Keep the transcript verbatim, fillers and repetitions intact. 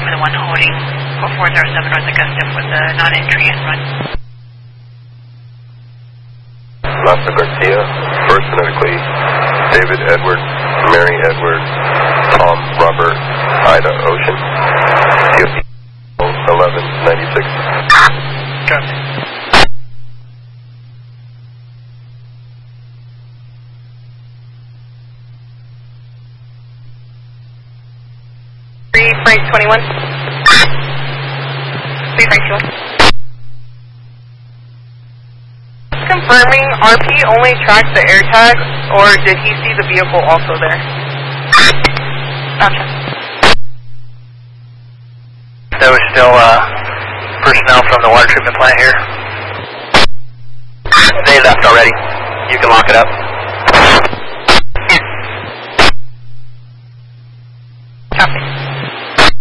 were the one holding four zero seven North Augusta for the non-entry and run. Lhasa Garcia, first phonetically, David Edward, Mary Edward, Tom Robert, Ida Ocean, C O T eleven ninety-six. Copy. three Frank twenty-one. three Frank twenty-one. Confirming, R P only tracked the air tags, or did he see the vehicle also there? Gotcha. There was still uh, personnel from the water treatment plant here. They left already. You can lock it up. Copy.